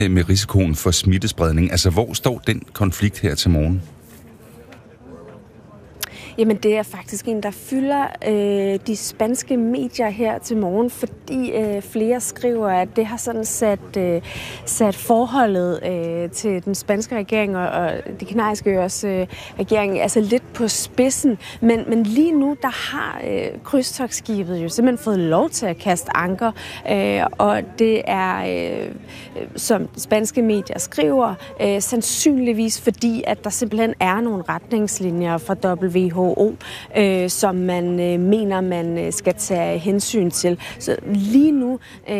med risikoen for smittespredning. Altså, hvor står den konflikt her til morgen? Jamen, det er faktisk en, der fylder de spanske medier her til morgen, fordi flere skriver, at det har sådan sat forholdet til den spanske regering og de kanariske øers regering altså lidt på spidsen. Men lige nu, der har krydstogtskibet jo simpelthen fået lov til at kaste anker, og det er, som spanske medier skriver, sandsynligvis fordi, at der simpelthen er nogle retningslinjer fra WHO, som man mener, man skal tage hensyn til. Så lige nu,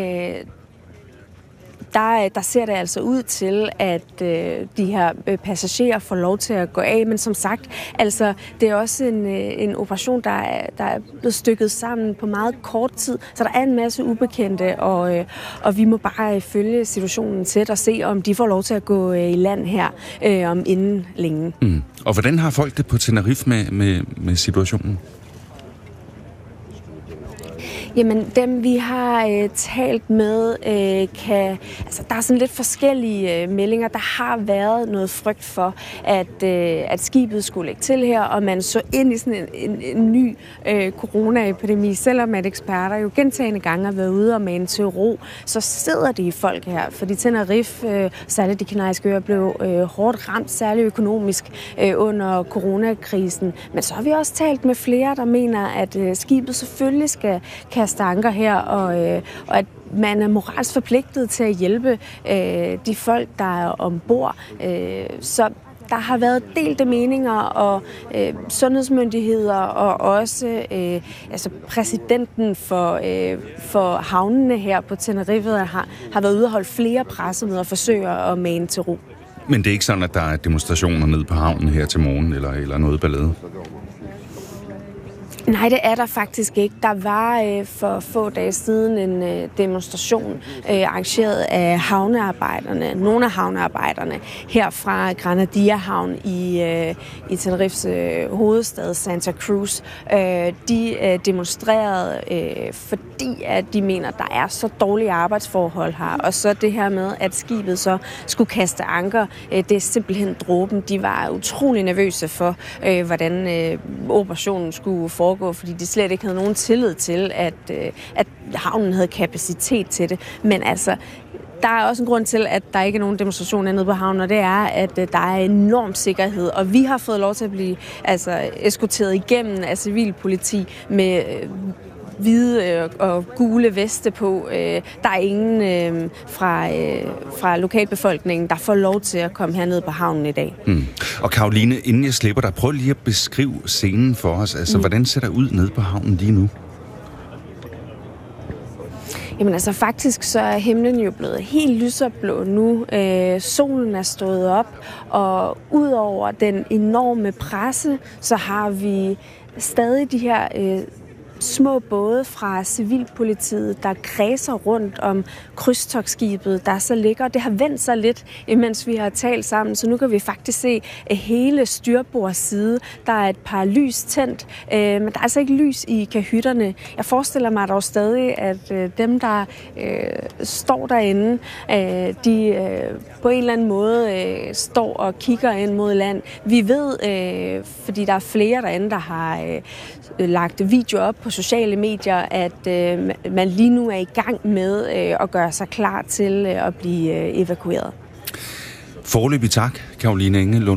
der ser det altså ud til, at de her passagerer får lov til at gå af. Men som sagt, altså, det er også en operation, der er blevet stykket sammen på meget kort tid. Så der er en masse ubekendte, og vi må bare følge situationen tæt og se, om de får lov til at gå i land her om inden længe. Mm. Og hvordan har folk det på Tenerife med situationen? Jamen, dem vi har talt med, der er sådan lidt forskellige meldinger. Der har været noget frygt for, at skibet skulle lægge til her, og man så ind i sådan en ny coronaepidemi. Selvom at eksperter jo gentagne gange har været ude og mane til ro, så sidder de folk her. Fordi Tenerife, særligt de kanariske øer, blev hårdt ramt, særligt økonomisk under coronakrisen. Men så har vi også talt med flere, der mener, at skibet selvfølgelig skal kaste anker her, og at man er moralsk forpligtet til at hjælpe de folk, der er ombord. Så der har været delte meninger, og sundhedsmyndigheder og også præsidenten for havnene her på Tenerife har været ude og holde flere pressemøder og forsøger at mane til ro. Men det er ikke sådan, at der er demonstrationer nede på havnen her til morgen, eller noget ballade? Nej, det er der faktisk ikke. Der var for få dage siden en demonstration arrangeret af havnearbejderne, nogle af havnearbejderne her fra Granadilla-havn i Tenerifes hovedstad Santa Cruz. De demonstrerede, fordi at de mener, at der er så dårlige arbejdsforhold her, og så det her med, at skibet så skulle kaste anker, det er simpelthen dråben. De var utrolig nervøse for, hvordan operationen skulle foregå, fordi de slet ikke havde nogen tillid til, at havnen havde kapacitet til det. Men altså, der er også en grund til, at der ikke er nogen demonstrationer nede på havnen, og det er, at der er enorm sikkerhed. Og vi har fået lov til at blive eskorteret igennem af civilpoliti med hvide og gule veste på. Der er ingen fra lokalbefolkningen, der får lov til at komme herned på havnen i dag. Mm. Og Caroline, inden jeg slipper dig, prøv lige at beskrive scenen for os. Altså, hvordan ser der ud nede på havnen lige nu? Jamen altså, faktisk så er himlen jo blevet helt lyserblå nu. Solen er stået op, og udover den enorme presse, så har vi stadig de her små både fra civilpolitiet, der kredser rundt om krydstogtskibet, der så ligger. Det har vendt sig lidt, imens vi har talt sammen, så nu kan vi faktisk se hele styrbords side. Der er et par lys tændt, men der er altså ikke lys i kahytterne. Jeg forestiller mig dog stadig, at dem, der står derinde, de på en eller anden måde står og kigger ind mod land. Vi ved, fordi der er flere derinde, der har lagt video op på sociale medier, at man lige nu er i gang med at gøre sig klar til at blive evakueret. Foreløbig tak, Caroline Engelund.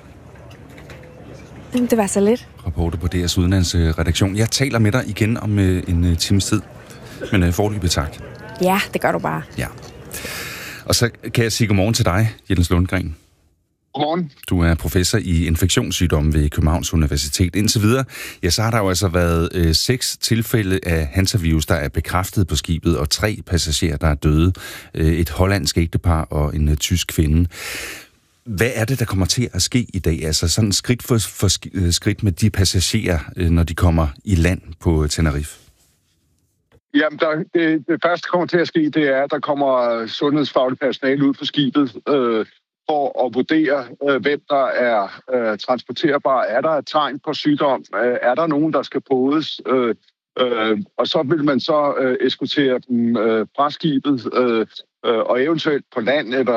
Det var så lidt. Reporter på DR's udenlandsredaktion. Jeg taler med dig igen om en times tid, men foreløbig tak. Ja, det gør du bare. Ja. Og så kan jeg sige godmorgen til dig, Jens Lundgren. Godmorgen. Du er professor i infektionssygdomme ved Københavns Universitet. Indtil videre, ja, så har der jo altså været 6 tilfælde af hantavirus, der er bekræftet på skibet, og 3 passagerer, der er døde. Et hollandsk ægtepar og en tysk kvinde. Hvad er det, der kommer til at ske i dag? Altså sådan skridt for skridt med de passagerer, når de kommer i land på Tenerife? Jamen, det første, der kommer til at ske, det er, at der kommer sundhedsfagligt personale ud på skibet, for at vurdere, hvem der er transporterbar. Er der et tegn på sygdom? Er der nogen, der skal podes? Og så vil man så eskortere dem fra skibet og eventuelt på land eller